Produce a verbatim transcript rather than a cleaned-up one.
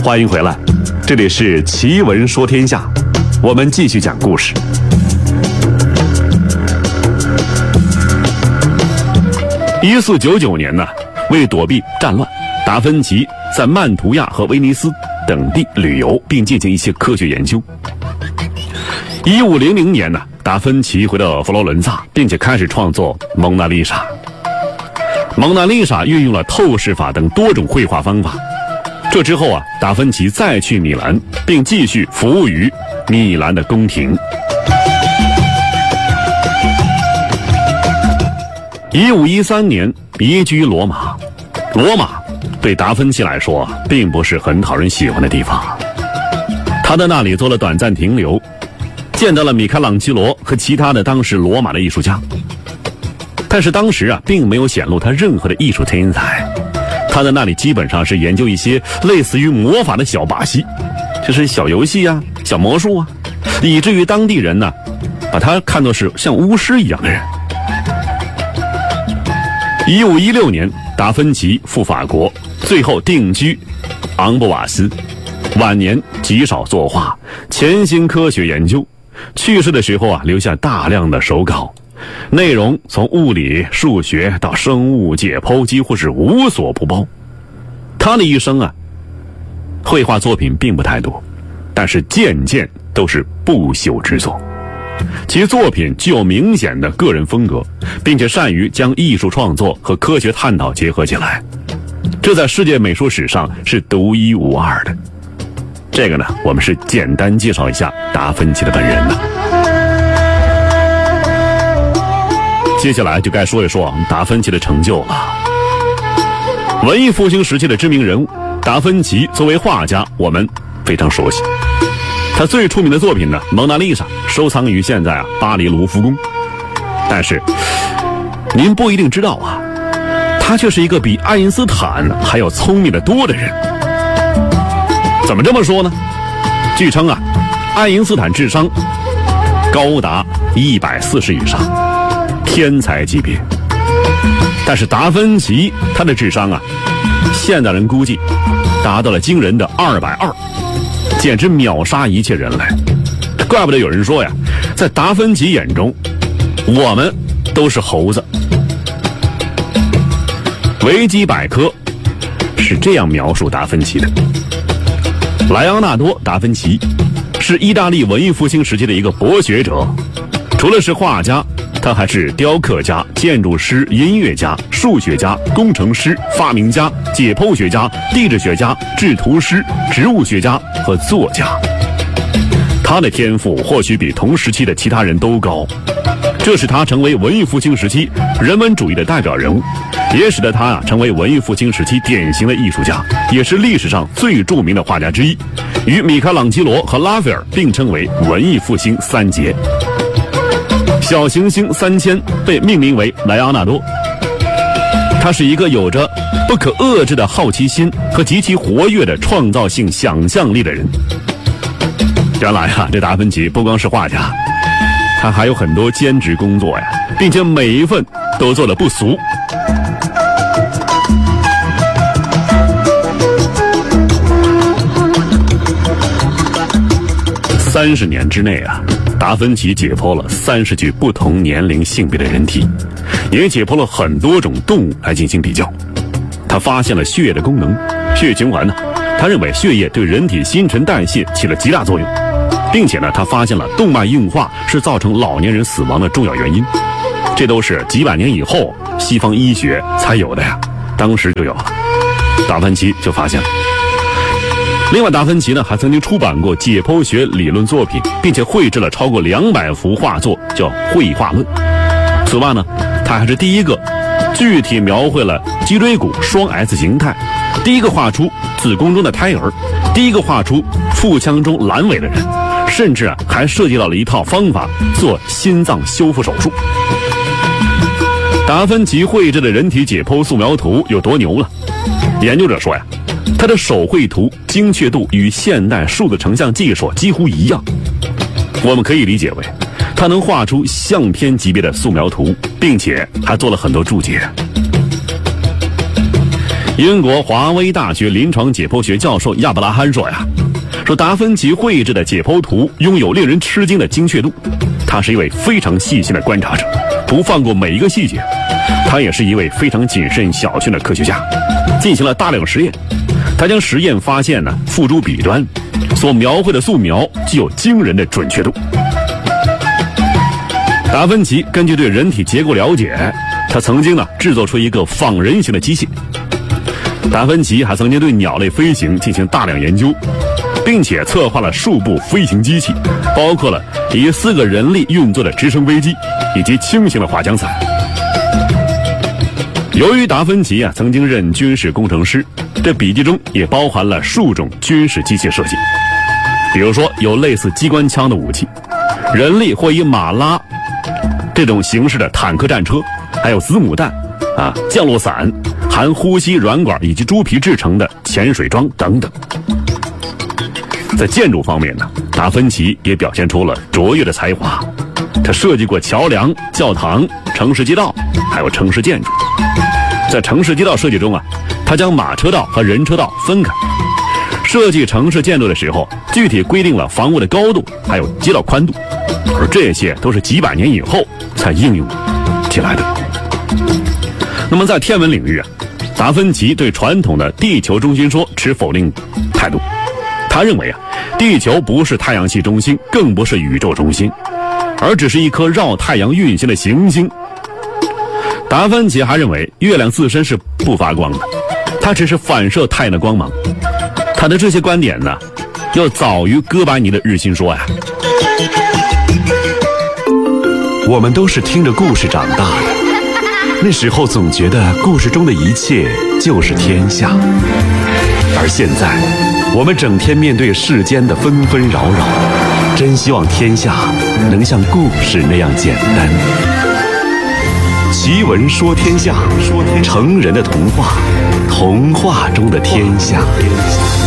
欢迎回来，这里是奇闻说天下，我们继续讲故事。一四九九年呢，为躲避战乱，达芬奇在曼图亚和威尼斯等地旅游，并进行一些科学研究。一五零零年呢，达芬奇回到佛罗伦萨，并且开始创作《蒙娜丽莎》。蒙娜丽莎运用了透视法等多种绘画方法。这之后啊，达芬奇再去米兰，并继续服务于米兰的宫廷。一五一三年移居罗马，罗马对达芬奇来说并不是很讨人喜欢的地方。他在那里做了短暂停留，见到了米开朗基罗和其他的当时罗马的艺术家，但是当时啊，并没有显露他任何的艺术天才。他在那里基本上是研究一些类似于魔法的小把戏，就是小游戏啊、小魔术啊，以至于当地人呢，把他看作是像巫师一样的人。一五一六年，达芬奇赴法国，最后定居昂布瓦斯。晚年极少作画，潜心科学研究。去世的时候啊，留下大量的手稿。内容从物理、数学到生物解剖几乎是无所不包。他的一生啊，绘画作品并不太多，但是件件都是不朽之作。其作品具有明显的个人风格，并且善于将艺术创作和科学探讨结合起来，这在世界美术史上是独一无二的。这个呢，我们是简单介绍一下达芬奇的本人呢。接下来就该说一说达芬奇的成就了。文艺复兴时期的知名人物达芬奇作为画家，我们非常熟悉。他最出名的作品呢，《蒙娜丽莎》收藏于现在啊巴黎卢浮宫。但是您不一定知道啊，他却是一个比爱因斯坦还要聪明的多的人。怎么这么说呢？据称啊，爱因斯坦智商高达一百四十以上。天才级别，但是达芬奇他的智商啊，现代人估计达到了惊人的二百二，简直秒杀一切人类。怪不得有人说呀，在达芬奇眼中，我们都是猴子。维基百科是这样描述达芬奇的：莱昂纳多·达芬奇是意大利文艺复兴时期的一个博学者，除了是画家，他还是雕刻家、建筑师、音乐家、数学家、工程师、发明家、解剖学家、地质学家、制图师、植物学家和作家。他的天赋或许比同时期的其他人都高，这使他成为文艺复兴时期人文主义的代表人物，也使得他啊成为文艺复兴时期典型的艺术家，也是历史上最著名的画家之一，与米开朗基罗和拉斐尔并称为文艺复兴三杰。小行星三千被命名为莱昂纳多，他是一个有着不可遏制的好奇心和极其活跃的创造性想象力的人。原来啊，这达芬奇不光是画家，他还有很多兼职工作呀，并且每一份都做得不俗。三十年之内啊，达芬奇解剖了三十具不同年龄性别的人体，也解剖了很多种动物来进行比较。他发现了血液的功能，血液循环呢，他认为血液对人体新陈代谢起了极大作用，并且呢，他发现了动脉硬化是造成老年人死亡的重要原因。这都是几百年以后西方医学才有的呀，当时就有了，达芬奇就发现了。另外，达芬奇呢还曾经出版过解剖学理论作品，并且绘制了超过两百幅画作，叫《绘画论》。此外呢，他还是第一个具体描绘了脊椎骨双 S 形态，第一个画出子宫中的胎儿，第一个画出腹腔中阑尾的人，甚至啊还涉及到了一套方法做心脏修复手术。达芬奇绘制的人体解剖素描图有多牛了？研究者说呀，他的手绘图精确度与现代数字成像技术几乎一样。我们可以理解为，他能画出相片级别的素描图，并且还做了很多注解。 英国华威大学临床解剖学教授亚伯拉罕说呀，说达芬奇绘制的解剖图拥有令人吃惊的精确度，他是一位非常细心的观察者，不放过每一个细节。他也是一位非常谨慎小心的科学家，进行了大量实验。他将实验发现呢付诸笔端，所描绘的素描具有惊人的准确度。达芬奇根据对人体结构了解，他曾经呢制作出一个仿人形的机械。达芬奇还曾经对鸟类飞行进行大量研究，并且策划了数部飞行机器，包括了以四个人力运作的直升飞机以及轻型的滑翔伞。由于达芬奇啊曾经任军事工程师，这笔记中也包含了数种军事机械设计，比如说有类似机关枪的武器，人力或以马拉这种形式的坦克战车，还有子母弹啊、降落伞、含呼吸软管以及猪皮制成的潜水装等等。在建筑方面呢，达芬奇也表现出了卓越的才华。他设计过桥梁、教堂、城市街道，还有城市建筑。在城市街道设计中啊，他将马车道和人车道分开。设计城市建筑的时候，具体规定了房屋的高度，还有街道宽度，而这些都是几百年以后才应用起来的。那么在天文领域啊，达芬奇对传统的地球中心说持否定态度。他认为啊，地球不是太阳系中心，更不是宇宙中心，而只是一颗绕太阳运行的行星。达芬奇还认为月亮自身是不发光的，它只是反射太阳的光芒。他的这些观点呢，要早于哥白尼的日心说呀。 我们都是听着故事长大的，那时候总觉得故事中的一切就是天下，而现在我们整天面对世间的纷纷扰扰，真希望天下能像故事那样简单。奇闻说天下，成人的童话，童话中的天下。